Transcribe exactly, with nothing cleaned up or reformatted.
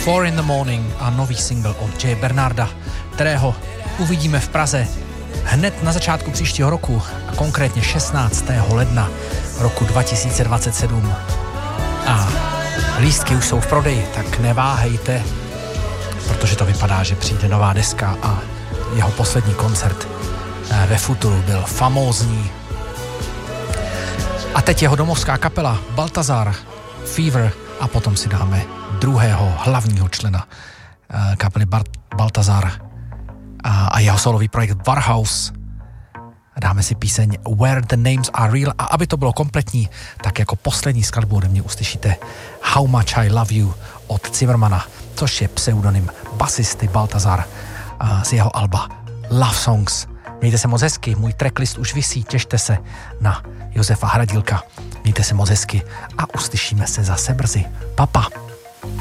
Four in the Morning a nový single od Jay Bernarda, kterého uvidíme v Praze hned na začátku příštího roku, a konkrétně šestnáctého ledna roku dva tisíce dvacet sedm. A lístky už jsou v prodeji, tak neváhejte, protože to vypadá, že přijde nová deska a jeho poslední koncert ve Futuru byl famózní. A teď jeho domovská kapela Baltazar, Fever, a potom si dáme druhého hlavního člena kapely Baltazar a jeho solový projekt Warhouse. Dáme si píseň Where the Names Are Real, a aby to bylo kompletní, tak jako poslední skladbu ode mě uslyšíte How Much I Love You od Zimmermana, což je pseudonym basisty Baltazar z jeho alba Love Songs. Mějte se moc hezky, můj tracklist už visí, těšte se na Josefa Hradílka. Mějte se moc hezky a uslyšíme se zase brzy. Papa.